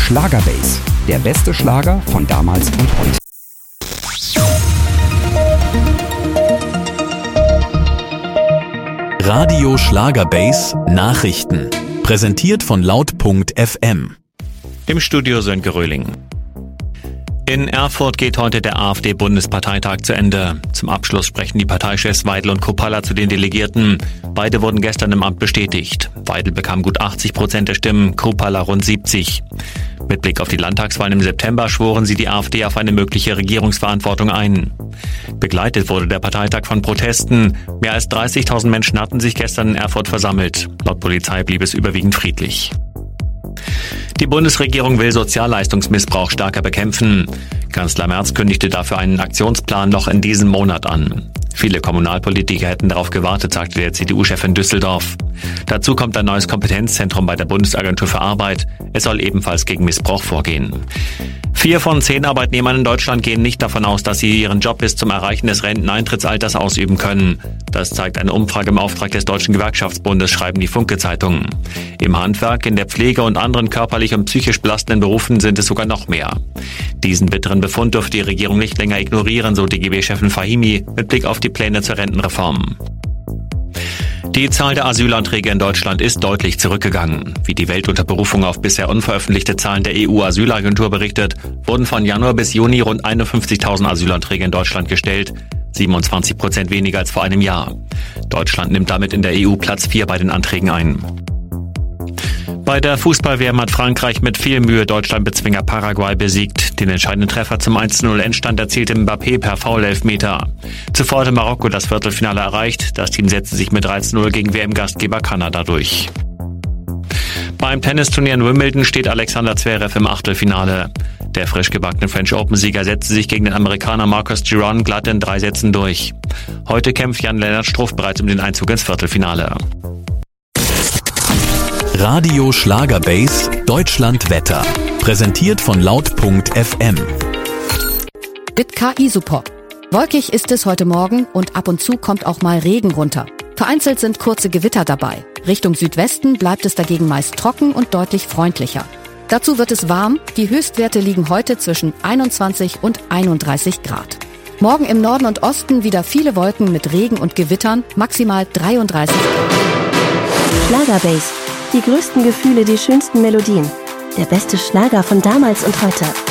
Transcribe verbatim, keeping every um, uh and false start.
Schlagerbase, der beste Schlager von damals und heute. Radio Schlagerbase Nachrichten. Präsentiert von laut punkt f m. Im Studio Sönke Röhling. In Erfurt geht heute der AfD-Bundesparteitag zu Ende. Zum Abschluss sprechen die Parteichefs Weidel und Kuppalla zu den Delegierten. Beide wurden gestern im Amt bestätigt. Weidel bekam gut achtzig Prozent der Stimmen, Kuppalla rund siebzig. Mit Blick auf die Landtagswahlen im September schworen sie die AfD auf eine mögliche Regierungsverantwortung ein. Begleitet wurde der Parteitag von Protesten. Mehr als dreißigtausend Menschen hatten sich gestern in Erfurt versammelt. Laut Polizei blieb es überwiegend friedlich. Die Bundesregierung will Sozialleistungsmissbrauch stärker bekämpfen. Kanzler Merz kündigte dafür einen Aktionsplan noch in diesem Monat an. Viele Kommunalpolitiker hätten darauf gewartet, sagte der C D U-Chef in Düsseldorf. Dazu kommt ein neues Kompetenzzentrum bei der Bundesagentur für Arbeit. Es soll ebenfalls gegen Missbrauch vorgehen. Vier von zehn Arbeitnehmern in Deutschland gehen nicht davon aus, dass sie ihren Job bis zum Erreichen des Renteneintrittsalters ausüben können. Das zeigt eine Umfrage im Auftrag des Deutschen Gewerkschaftsbundes, schreiben die Funke-Zeitungen. Im Handwerk, in der Pflege und anderen körperlich und psychisch belastenden Berufen sind es sogar noch mehr. Diesen bitteren Befund dürfte die Regierung nicht länger ignorieren, so D G B-Chefin Fahimi mit Blick auf die Pläne zur Rentenreform. Die Zahl der Asylanträge in Deutschland ist deutlich zurückgegangen. Wie die Welt unter Berufung auf bisher unveröffentlichte Zahlen der E U-Asylagentur berichtet, wurden von Januar bis Juni rund einundfünfzigtausend Asylanträge in Deutschland gestellt, siebenundzwanzig Prozent weniger als vor einem Jahr. Deutschland nimmt damit in der E U Platz vier bei den Anträgen ein. Bei der Fußball-W M hat Frankreich mit viel Mühe Deutschland-Bezwinger Paraguay besiegt. Den entscheidenden Treffer zum eins zu null Endstand erzielte Mbappé per Foul-Elfmeter. Zuvor hatte Marokko das Viertelfinale erreicht. Das Team setzte sich mit drei zu null gegen W M-Gastgeber Kanada durch. Beim Tennisturnier in Wimbledon steht Alexander Zverev im Achtelfinale. Der frisch gebackene French Open-Sieger setzte sich gegen den Amerikaner Marcus Giron glatt in drei Sätzen durch. Heute kämpft Jan-Lennart Struff bereits um den Einzug ins Viertelfinale. Radio Schlagerbase Deutschland Wetter. Präsentiert von laut punkt f m. Mit K I-Support. Wolkig ist es heute Morgen und ab und zu kommt auch mal Regen runter. Vereinzelt sind kurze Gewitter dabei. Richtung Südwesten bleibt es dagegen meist trocken und deutlich freundlicher. Dazu wird es warm. Die Höchstwerte liegen heute zwischen einundzwanzig und einunddreißig Grad. Morgen im Norden und Osten wieder viele Wolken mit Regen und Gewittern, maximal dreiunddreißig Grad. Schlagerbase. Die größten Gefühle, die schönsten Melodien. Der beste Schlager von damals und heute.